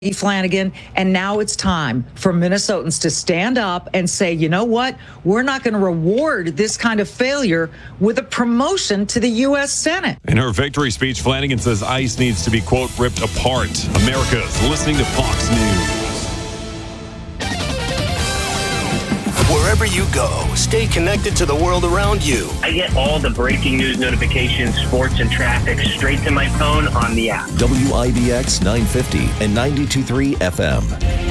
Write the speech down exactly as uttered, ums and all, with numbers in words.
Flanagan, and now it's time for Minnesotans to stand up and say, you know what? We're not going to reward this kind of failure with a promotion to the U S Senate. In her victory speech, Flanagan says ICE needs to be, quote, ripped apart. America's listening to Fox News. Wherever you go, stay connected to the world around you. I get all the breaking news notifications, sports, and traffic straight to my phone on the app. W I B X nine fifty and ninety-two point three F M.